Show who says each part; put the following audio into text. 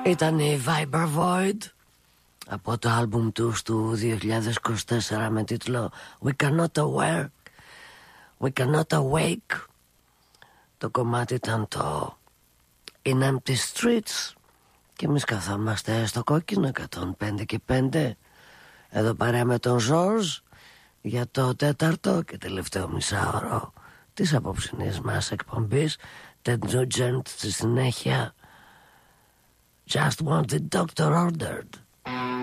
Speaker 1: Ήταν η Viper Void από το άλμπουμ τους του 2024 με τίτλο We Cannot Awake. Το κομμάτι ήταν το In Empty Streets και εμείς καθόμαστε στο κόκκινο 105 και 5 εδώ παρέα με τον Ζορζ για το τέταρτο και τελευταίο μισάωρο της απόψινής μας εκπομπής. Ted Nugent στη συνέχεια. Just what the doctor ordered.